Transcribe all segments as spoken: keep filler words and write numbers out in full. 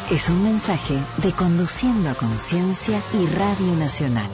Es un mensaje de Conduciendo a Conciencia y Radio Nacional.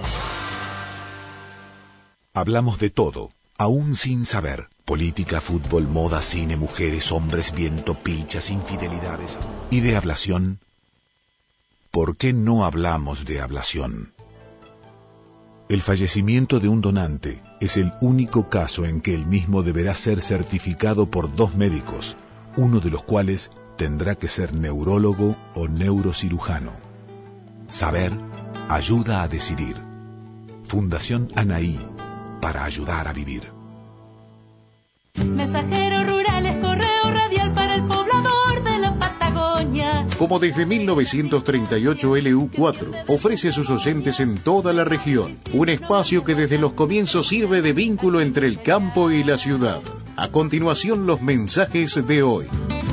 Hablamos de todo, aún sin saber. Política, fútbol, moda, cine, mujeres, hombres, viento, pilchas, infidelidades. ¿Y de ablación? ¿Por qué no hablamos de ablación? El fallecimiento de un donante es el único caso en que el mismo deberá ser certificado por dos médicos, uno de los cuales tendrá que ser neurólogo o neurocirujano. Saber ayuda a decidir. Fundación Anaí, para ayudar a vivir. Mensajeros rurales, correo radial para el poblador de la Patagonia. Como desde mil novecientos treinta y ocho, L U cuatro ofrece a sus oyentes en toda la región un espacio que desde los comienzos sirve de vínculo entre el campo y la ciudad. A continuación, los mensajes de hoy.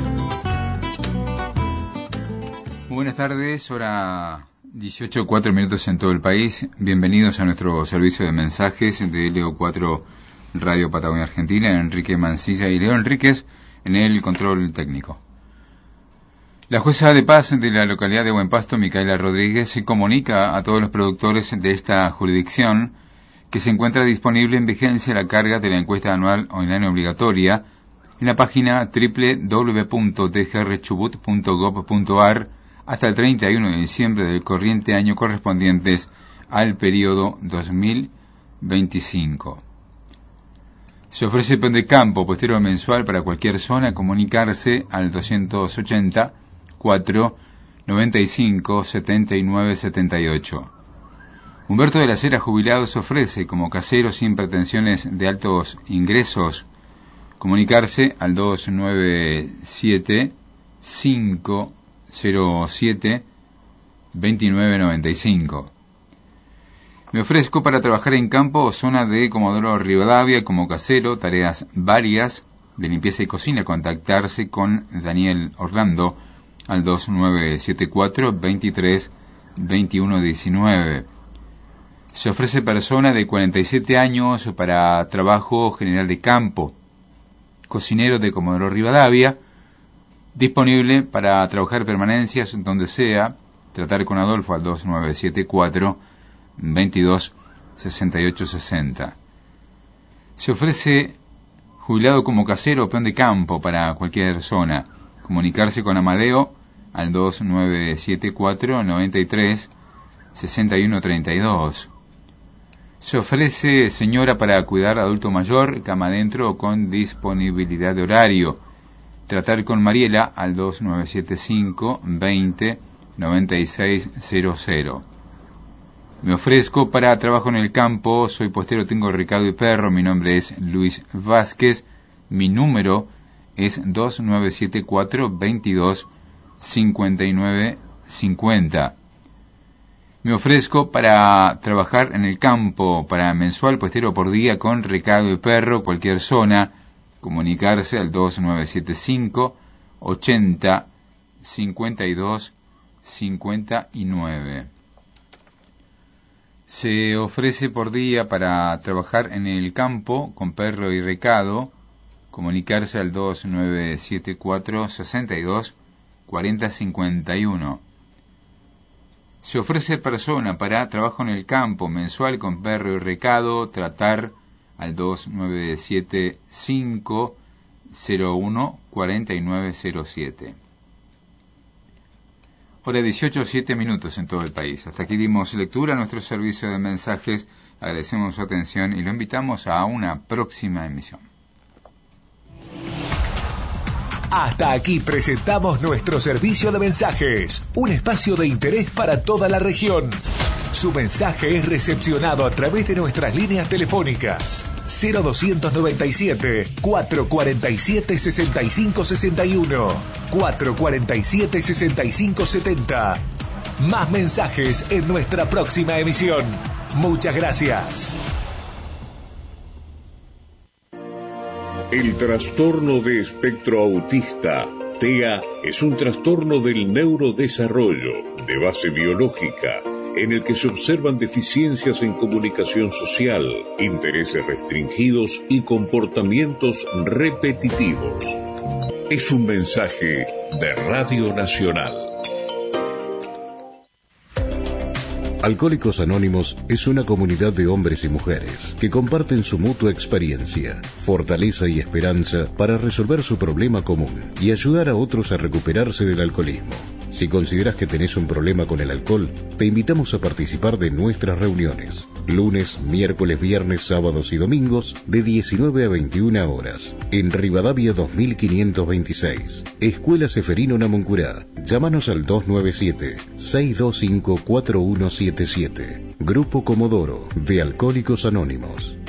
Buenas tardes, hora dieciocho, cuatro minutos en todo el país. Bienvenidos a nuestro servicio de mensajes de L O cuatro Radio Patagonia Argentina, Enrique Mancilla y Leo Enríquez en el control técnico. La jueza de paz de la localidad de Buen Pasto, Micaela Rodríguez, se comunica a todos los productores de esta jurisdicción que se encuentra disponible en vigencia la carga de la encuesta anual online obligatoria en la página doble u doble u doble u punto d g r chubut punto gob punto a r hasta el treinta y uno de diciembre del corriente año correspondientes al periodo dos mil veinticinco. Se ofrece plan de campo postero mensual para cualquier zona. Comunicarse al doscientos ochenta, cuatro, noventa y cinco, setenta y nueve, setenta y ocho. Humberto de la Cera jubilado se ofrece como casero sin pretensiones de altos ingresos. Comunicarse al dos nueve siete, cinco cero siete, veintinueve noventa y cinco. Me ofrezco para trabajar en campo o zona de Comodoro Rivadavia como casero, tareas varias de limpieza y cocina. Contactarse con Daniel Orlando al dos nueve siete cuatro, veintitrés, veintiuno diecinueve. Se ofrece persona de cuarenta y siete años para trabajo general de campo, cocinero de Comodoro Rivadavia, disponible para trabajar permanencias donde sea. Tratar con Adolfo al dos nueve siete cuatro, veintidós, sesenta y ocho sesenta. Se ofrece jubilado como casero o peón de campo para cualquier zona. Comunicarse con Amadeo al dos nueve siete cuatro, noventa y tres, sesenta y uno treinta y dos. Se ofrece señora para cuidar adulto mayor, cama adentro o con disponibilidad de horario. Tratar con Mariela al dos nueve siete cinco, veinte, noventa y seis cero cero. Me ofrezco para trabajo en el campo. Soy postero, tengo recado y perro. Mi nombre es Luis Vázquez. Mi número es dos nueve siete cuatro, veintidós, cincuenta y nueve cincuenta. Me ofrezco para trabajar en el campo, para mensual postero por día con recado y perro, cualquier zona. Comunicarse al dos nueve siete cinco, ochenta, cincuenta y dos, cincuenta y nueve. Se ofrece por día para trabajar en el campo con perro y recado. Comunicarse al dos nueve siete cuatro, sesenta y dos, cuarenta cincuenta y uno. Se ofrece persona para trabajo en el campo mensual con perro y recado. Tratar al dos nueve siete cinco, cero uno, cuarenta y nueve cero siete. Hora dieciocho, siete minutos en todo el país. Hasta aquí dimos lectura a nuestro servicio de mensajes. Agradecemos su atención y lo invitamos a una próxima emisión. Hasta aquí presentamos nuestro servicio de mensajes, un espacio de interés para toda la región. Su mensaje es recepcionado a través de nuestras líneas telefónicas cero doscientos noventa y siete, cuatrocientos cuarenta y siete, sesenta y cinco sesenta y uno, cuatrocientos cuarenta y siete, sesenta y cinco setenta. Más mensajes en nuestra próxima emisión. Muchas gracias. El trastorno de espectro autista, T E A, es un trastorno del neurodesarrollo de base biológica, en el que se observan deficiencias en comunicación social, intereses restringidos y comportamientos repetitivos. Es un mensaje de Radio Nacional. Alcohólicos Anónimos es una comunidad de hombres y mujeres que comparten su mutua experiencia, fortaleza y esperanza para resolver su problema común y ayudar a otros a recuperarse del alcoholismo. Si consideras que tenés un problema con el alcohol, te invitamos a participar de nuestras reuniones. Lunes, miércoles, viernes, sábados y domingos de diecinueve a veintiuna horas. En Rivadavia dos mil quinientos veintiséis. Escuela Seferino Namuncurá. Llámanos al dos nueve siete, seis dos cinco, cuatro uno siete siete. Grupo Comodoro de Alcohólicos Anónimos.